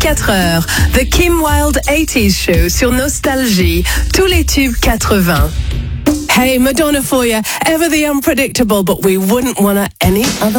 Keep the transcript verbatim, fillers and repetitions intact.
vingt-quatre heures. The Kim Wilde eighties Show sur Nostalgie. Tous les tubes quatre-vingts. Hey, Madonna for you. Ever the unpredictable, but we wouldn't want her any other